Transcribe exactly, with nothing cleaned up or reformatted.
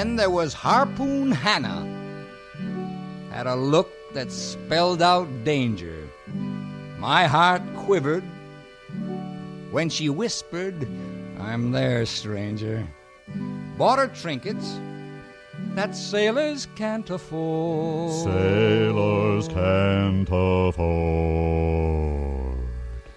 Then there was Harpoon Hannah. Had a look that spelled out danger. My heart quivered when she whispered, I'm there, stranger. Bought her trinkets that sailors can't afford. Sailors can't afford.